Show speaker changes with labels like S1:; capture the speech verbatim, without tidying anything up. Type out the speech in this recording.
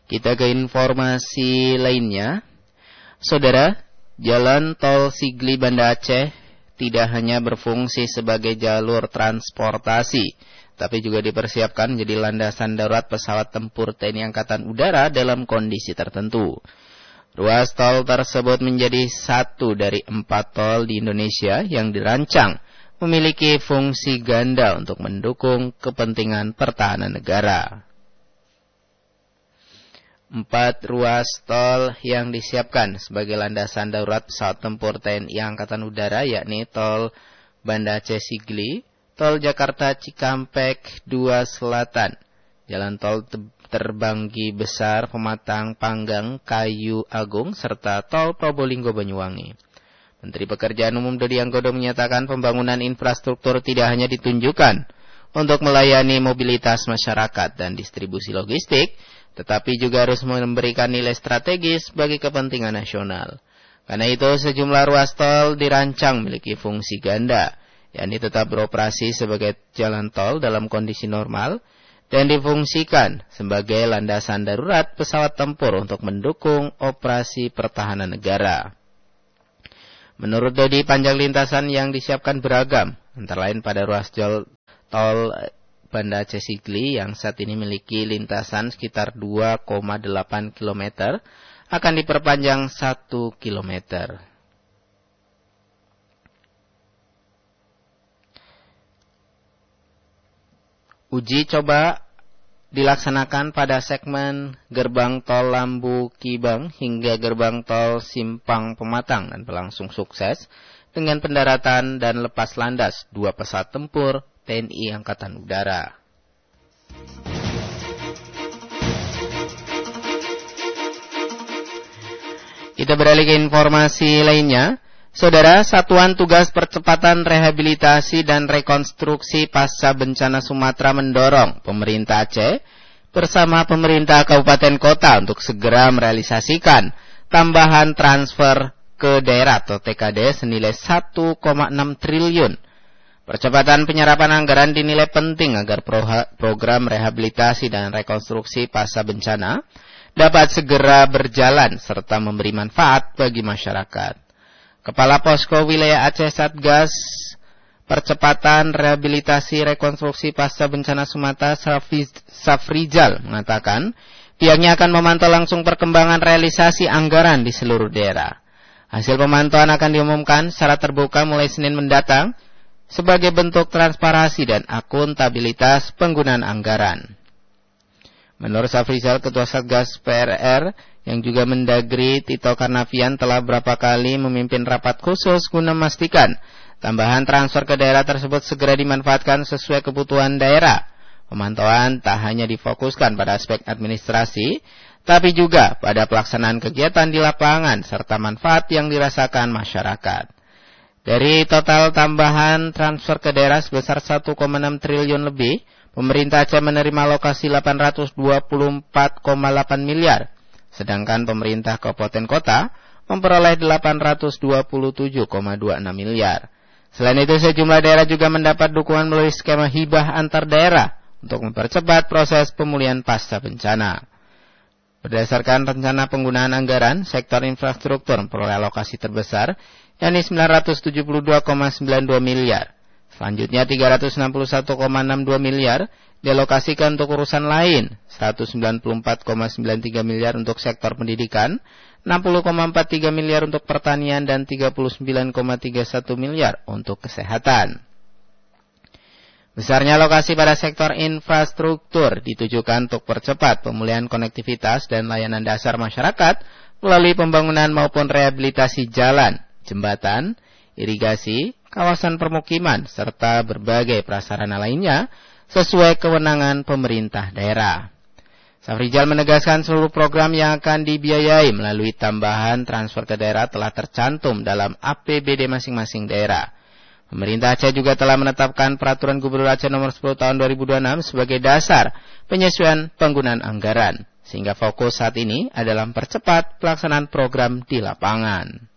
S1: Kita ke informasi lainnya. Saudara, Jalan Tol Sigli Banda Aceh tidak hanya berfungsi sebagai jalur transportasi, tapi juga dipersiapkan menjadi landasan darurat pesawat tempur T N I Angkatan Udara dalam kondisi tertentu. Ruas tol tersebut menjadi satu dari empat tol di Indonesia yang dirancang memiliki fungsi ganda untuk mendukung kepentingan pertahanan negara. Empat ruas tol yang disiapkan sebagai landasan darurat pesawat tempur T N I Angkatan Udara yakni tol Banda Aceh Sigli, tol Jakarta Cikampek dua Selatan, jalan tol Terbanggi Besar, Pematang Panggang, Kayu Agung, serta tol Probolinggo Banyuwangi. Menteri Pekerjaan Umum Dodi Anggodo menyatakan pembangunan infrastruktur tidak hanya ditunjukkan untuk melayani mobilitas masyarakat dan distribusi logistik, tetapi juga harus memberikan nilai strategis bagi kepentingan nasional. Karena itu sejumlah ruas tol dirancang memiliki fungsi ganda, yakni tetap beroperasi sebagai jalan tol dalam kondisi normal dan difungsikan sebagai landasan darurat pesawat tempur untuk mendukung operasi pertahanan negara. Menurut Dodi, panjang lintasan yang disiapkan beragam, antara lain pada ruas tol Banda Aceh Sigli yang saat ini memiliki lintasan sekitar dua koma delapan kilometer akan diperpanjang satu kilometer. Uji coba dilaksanakan pada segmen gerbang tol Lambu Kibang hingga gerbang tol Simpang Pematang dan berlangsung sukses dengan pendaratan dan lepas landas dua pesawat tempur T N I Angkatan Udara. Kita beralih ke informasi lainnya. Saudara, Satuan Tugas Percepatan Rehabilitasi dan Rekonstruksi Pasca Bencana Sumatera mendorong pemerintah Aceh bersama pemerintah kabupaten kota untuk segera merealisasikan tambahan transfer ke daerah atau T K D senilai satu koma enam triliun. Percepatan penyerapan anggaran dinilai penting agar pro- program rehabilitasi dan rekonstruksi pasca bencana dapat segera berjalan serta memberi manfaat bagi masyarakat. Kepala Posko Wilayah Aceh Satgas Percepatan Rehabilitasi Rekonstruksi Pasca Bencana Sumatera Safrizal mengatakan pihaknya akan memantau langsung perkembangan realisasi anggaran di seluruh daerah. Hasil pemantauan akan diumumkan secara terbuka mulai Senin mendatang sebagai bentuk transparansi dan akuntabilitas penggunaan anggaran. Menurut Safrizal, Ketua Satgas P R R yang juga Mendagri Tito Karnavian telah berapa kali memimpin rapat khusus guna memastikan tambahan transfer ke daerah tersebut segera dimanfaatkan sesuai kebutuhan daerah. Pemantauan tak hanya difokuskan pada aspek administrasi, tapi juga pada pelaksanaan kegiatan di lapangan serta manfaat yang dirasakan masyarakat. Dari total tambahan transfer ke daerah sebesar satu koma enam triliun lebih, pemerintah Aceh menerima alokasi delapan ratus dua puluh empat koma delapan miliar, sedangkan pemerintah kabupaten kota memperoleh delapan ratus dua puluh tujuh koma dua enam miliar. Selain itu, sejumlah daerah juga mendapat dukungan melalui skema hibah antar daerah untuk mempercepat proses pemulihan pasca bencana. Berdasarkan rencana penggunaan anggaran, sektor infrastruktur memperoleh alokasi terbesar, yakni sembilan ratus tujuh puluh dua koma sembilan dua miliar. Selanjutnya tiga ratus enam puluh satu koma enam dua miliar dialokasikan untuk urusan lain, seratus sembilan puluh empat koma sembilan tiga miliar untuk sektor pendidikan, enam puluh koma empat tiga miliar untuk pertanian, dan tiga puluh sembilan koma tiga satu miliar untuk kesehatan. Besarnya alokasi pada sektor infrastruktur ditujukan untuk percepat pemulihan konektivitas dan layanan dasar masyarakat melalui pembangunan maupun rehabilitasi jalan, jembatan, irigasi, kawasan permukiman, serta berbagai prasarana lainnya sesuai kewenangan pemerintah daerah. Safrizal menegaskan seluruh program yang akan dibiayai melalui tambahan transfer ke daerah telah tercantum dalam A P B D masing-masing daerah. Pemerintah Aceh juga telah menetapkan Peraturan Gubernur Aceh nomor sepuluh tahun dua ribu dua puluh enam sebagai dasar penyesuaian penggunaan anggaran, sehingga fokus saat ini adalah mempercepat pelaksanaan program di lapangan.